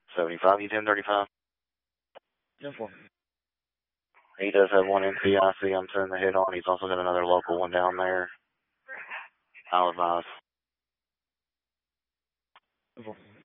75, you 1035? 10-4. He does have one NCIC I'm turning the head on. He's also got another local one down there. I'll advise. 10-4.